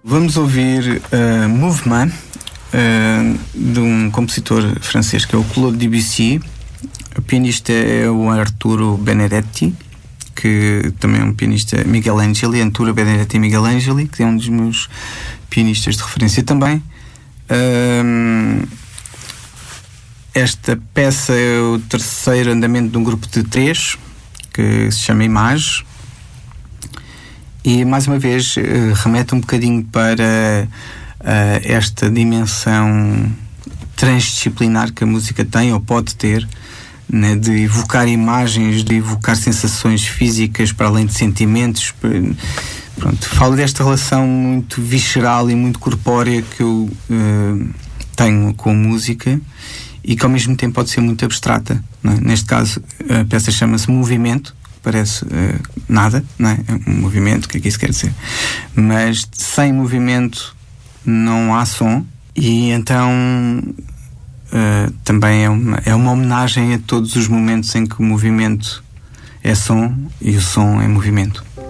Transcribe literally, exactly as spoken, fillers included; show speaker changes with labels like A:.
A: Vamos ouvir uh, Mouvement, uh, de um compositor francês que é o Claude Debussy. O pianista é o Arturo Benedetti, que também é um pianista, Miguel Angeli, Arturo Benedetti e Miguel Angeli, que é um dos meus pianistas de referência também. Uh, esta peça é o terceiro andamento de um grupo de três, que se chama Image. E, mais uma vez, remete um bocadinho para uh, esta dimensão transdisciplinar que a música tem, ou pode ter, né, de evocar imagens, de evocar sensações físicas para além de sentimentos. Pronto, falo desta relação muito visceral e muito corpórea que eu uh, tenho com a música e que, ao mesmo tempo, pode ser muito abstrata, né? Neste caso, a peça chama-se Movimento. Parece uh, nada, não é? É um movimento, o que é que isso quer dizer? Mas sem movimento não há som, e então uh, também é uma, é uma homenagem a todos os momentos em que o movimento é som e o som é movimento.